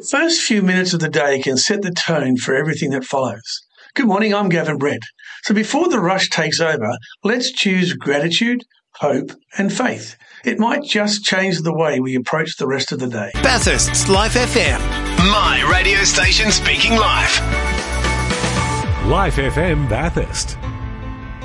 First few minutes of the day can set the tone for everything that follows. Good morning, I'm Gavin Brett. So before the rush takes over, let's choose gratitude, hope and faith. It might just change the way we approach the rest of the day. Bathurst's Life FM. My radio station speaking live. Life FM Bathurst.